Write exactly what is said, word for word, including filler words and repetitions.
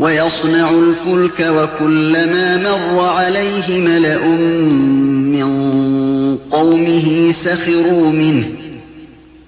وَيَصْنَعُ الْفُلْكَ وَكُلَّمَا مَرَّ عَلَيْهِ مَلَأٌ مِّن قَوْمِهِ سَخِرُوا مِنْهُ